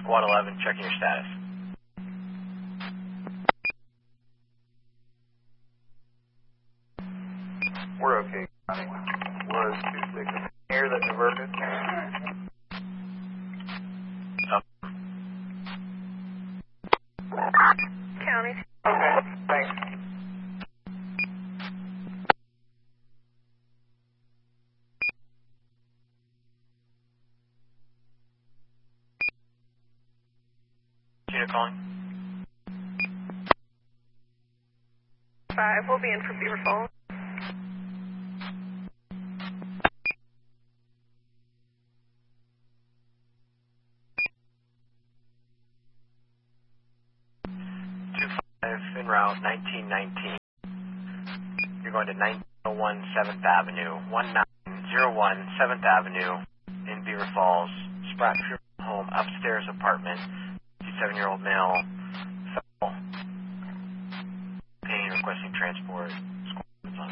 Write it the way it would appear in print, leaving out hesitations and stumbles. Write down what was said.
Squad 11, checking your status. We're okay, County. Was 26 air that diverted? County. Okay, thanks. Unit calling. 5, we'll be in for Beaver Falls. En route 1919. You're going to 1901 7th Avenue, 1901 7th Avenue in Beaver Falls. Spratt home, upstairs apartment. 57-year-old male, fell. Pain, requesting transport. Squad